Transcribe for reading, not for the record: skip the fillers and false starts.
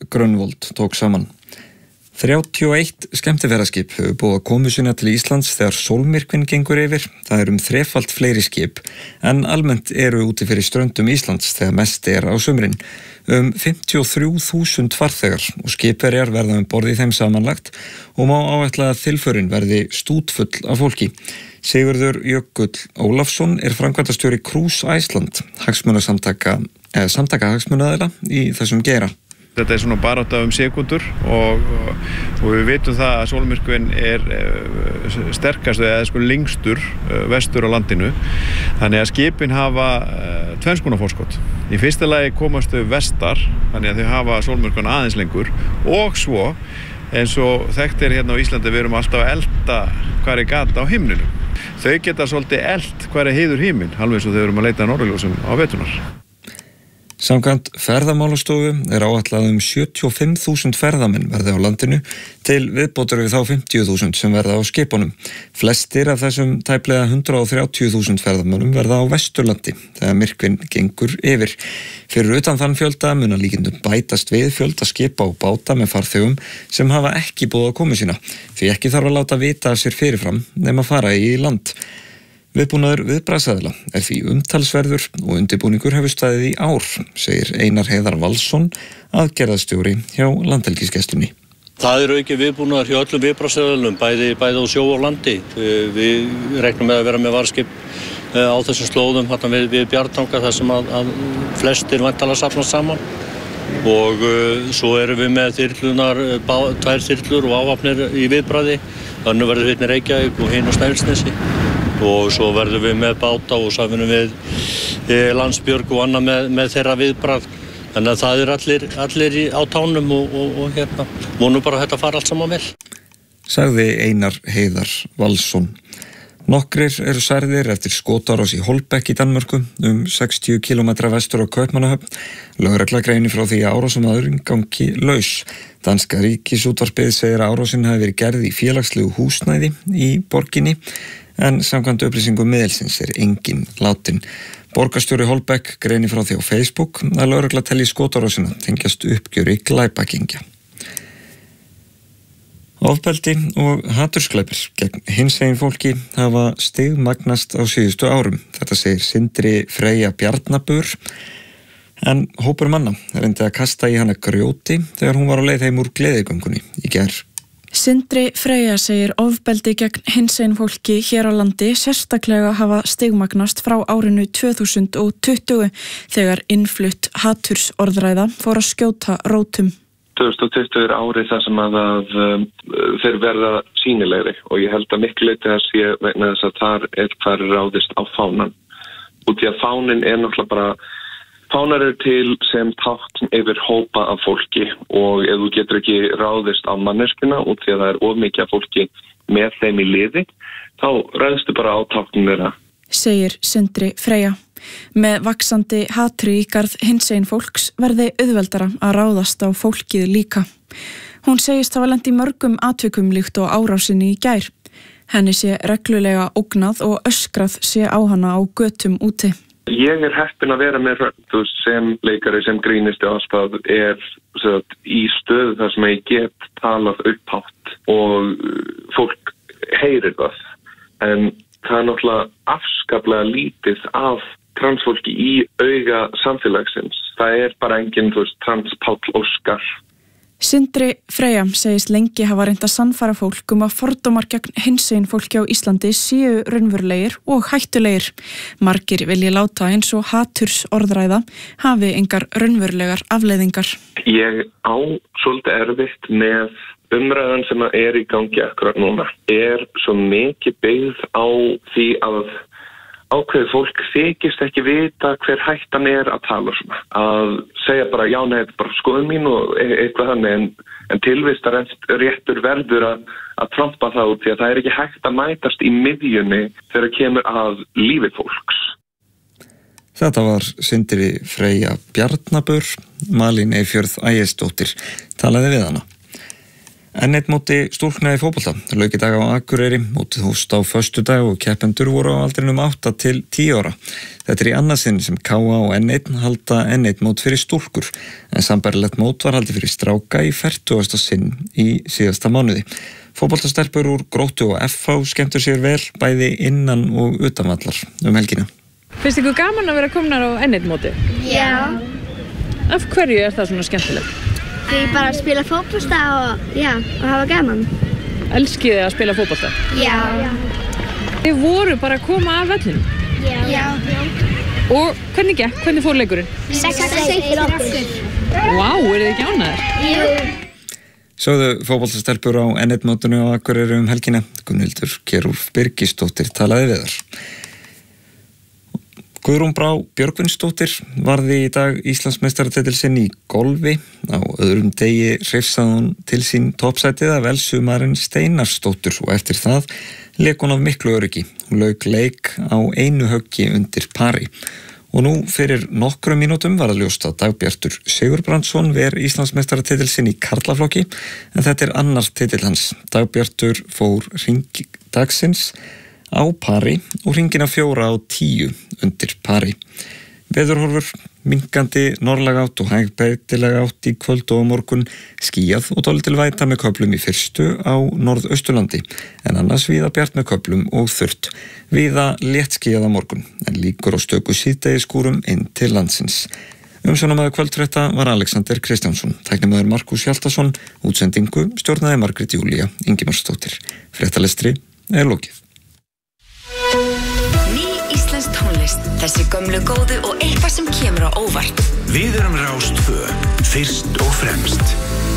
Grönvold tók saman. 31 skemmtiferðaskip hefur boðað komu sína til Íslands þegar sólmyrkvinn gengur yfir. Það þrefalt fleiri skip en almennt eru úti fyrir ströndum Íslands þegar mest á sumrin. 53.000 farþegar og skipverjar verða borð í þeim samanlagt og má áætla að þilförin verði stútfull af fólki. Sigurður Jökull Ólafsson framkvæmdastjóri Cruise Iceland, samtaka hagsmunaaðila í þessum geira. Þetta svona barátta sekúndur og við vitum það að sólmyrkvinn sterkast eða lengstur vestur á landinu. Þannig að skipin hafa tvenns konar forskot. Í fyrsta lagi komast þau vestar, þannig að þau hafa sólmyrkvann aðeins lengur og svo eins og þekkt hérna á Íslandi við erum alltaf að elta hvar gata á himninu. Þau geta svolítið elt hvar heiður himinn, alveg svo þau erum að leita að norðurljósum á veturnar. Samkvæmt ferðamálastofu áætlað 75.000 ferðamenn verði á landinu til viðbótar við þá 50.000 sem verða á skipunum. Flestir af þessum tæplega 130.000 ferðamönnum verða á Vesturlandi þegar myrkvinn gengur yfir. Fyrir utan þann fjölda mun að líkindum bætast við fjölda skipa og báta með farþegum sem hafa ekki boðað komu sína, því ekki þarf að láta vita af sér fyrirfram nema fara í land. Viðbúnaður viðbragðsaðila því umtalsverður og undirbúningur hefur staðið í ár, segir Einar Heiðar Valsson, aðgerðastjóri hjá Landhelgisgæslunni. Það aukið viðbúnaður hjá öllum viðbragðsaðilum, bæði á sjó og landi. Við reiknum með að vera með varðskip á þessum slóðum við Bjartanga þar sem að flestir væntanlega safnast saman. Og svo erum við með þyrlunar, 2 þyrlur og áhafnir í viðbragði. Þannig verður við Reykjavík og hin á Snæfellsnesi. Og svo verðum við með báta og safinum við Landsbjörg og annað með þeirra viðbragð. Þannig að það allir á tánum og vonum bara að þetta fara allt saman vel. Sagði Einar Heiðar Valsson. Nokkrir særðir eftir skotárás í Holbæk í Danmörku 60 km vestur á Kaupmannahöfn. Lögregla greinir frá því að árásarmaðurinn gangi laus. Danska ríkisútvarpið segir að árásin hafi verið gerð í félagslegu húsnæði í borginni, en samkvæmt upplýsingum miðilsins enginn látinn. Borgarstjóri Holbæk greinir frá því á Facebook að lögregla telji skotárásina tengjast uppgjöri glæpagengja. Ofbeldi og hatursglæpir gegn hinsegin fólki hafa stigmagnast á síðustu árum. Þetta segir Sindri Freyja Bjarnabur, en hópur manna reyndi að kasta í hana grjóti þegar hún var á leið heim úr gleðigöngunni í gær. Sindri Freyja segir ofbeldi gegn hinsegin fólki hér á landi sérstaklega hafa stigmagnast frá árinu 2020 þegar innflutt hatursorðræða fór að skjóta rótum. 2020 árið þar sem að þeir verða sýnilegri og ég held að miklu leyti að sé vegna þess að þar hvar ráðist á fánan. Út í að fánin náttúrulega bara, fánar til sem tákn yfir hópa af fólki og ef þú getur ekki ráðist á manneskuna út því að það of mikið af fólki með þeim í liði, þá ræðstu bara á táknin þeirra. Segir Sindri Freyja. Með vaxandi hatri í garð hinsegin fólks verði auðveldara að ráðast á fólkið líka. Hún segist hafa lent í mörgum atvikum líkt og árásinni í gær. Henni sé reglulega ógnað og öskrað sé á hana á götum úti. Ég heppin að vera með sem leikari, sem grínisti ástæð í stöðu þar sem ég get talað upphátt og fólk heyrir það. En það náttúrulega afskaplega lítið af transfólki í auga samfélagsins. Það bara enginn trans Páll Óskar. Sindri Freyja segist lengi hafa reynt að sannfæra fólk að fordómar gegn hinsegin fólki á Íslandi séu raunverulegir og hættulegir. Margir vilja láta eins og hatursorðræða hafi engar raunverulegar afleiðingar. Ég á svolítið erfitt með umræðan sem í gangi akkurat núna. Svo mikið byggð á því að ákveðið fólk þykist ekki vita hver hættan að tala svona. Að segja bara, já, nei, þetta bara skoðun mín og eitthvað þannig, en tilvistar réttur verður að trompa það út því að það ekki hægt að mætast í miðjunni þegar kemur að lífi fólks. Þetta var Sindri Freyja Bjarnabur, Malín Eyfjörð Ægisdóttir talaði við hana. N1 móti stúlkna í fótbolta lauk í dag á Akureyri, mótið hófst á föstudag og keppendur voru á aldrinum 8 til 10 ára. Þetta í annað sinn sem KA og N1 halda N1 mót fyrir stúlkur, en sambærilegt mót var haldið fyrir stráka í 40. sinn í síðasta mánuði. Fótboltastelpur úr Gróttu og FH skemmtur sér vel bæði innan og utanvallar helgina. Finnst ykkur gaman að vera komnar á N1 móti? Já. Af hverju það svona skemmtilegt? Því bara að spila fótbolta og hafa gaman. Elskið þið að spila fótbolta? Já. Þið voru bara að koma af vellinum? Já. Og hvernig gekk? Hvernig fór leikurinn? 6-6 fyrir okkur. Vá, eru þið ekki ánægðir? Jú. Sögðu fótboltastelpur á N1 mótinu á Akureyri helgina. Gunnhildur Kjerúlf Birgisdóttir talaði við þær. Guðrún Brá Björgvinsdóttir varði í dag Íslandsmeistaratitil sinn í golfi. Á öðrum degi hrifsaði hún til sín toppsætið af Elsu Maren Steinarsdóttur og eftir það lék hún af miklu öryggi. Hún lauk leik á einu höggi undir pari. Og nú fyrir nokkrum mínútum var að ljóst að Dagbjartur Sigurbrandsson ver Íslandsmeistaratitil sinn í karlaflokki, en þetta annar titil hans. Dagbjartur fór hring dagsins á pari og hringina 4 á 10 undir pari. Veðurhorfur, minnkandi norðlæg átt og hæg breytileg átt í kvöld og á morgun, skýjað og dálítil væta með köflum í fyrstu á norðausturlandi, en annars víða bjart með köflum og þurrt. Víða léttskýjað á morgun, en líkur á stöku síðdegisskúrum inn til landsins. Umsjónarmaður kvöldfrétta var Alexander Kristjánsson, tæknimaður Markus Hjaltason, útsendingu stjórnaði Margrét Júlía Ingimarsdóttir. Fréttalestri lokið. Íslensk tónlist, þessi gömlu góðu og eitthvað sem kemur á óvart. Við erum Rás 2, fyrst og fremst.